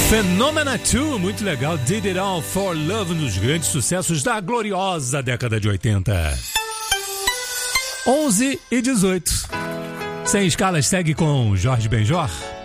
Phenomena 2, muito legal. Did It All for Love, um dos grandes sucessos da gloriosa década de 80. 11 e 18. Sem escalas segue com Jorge Benjor.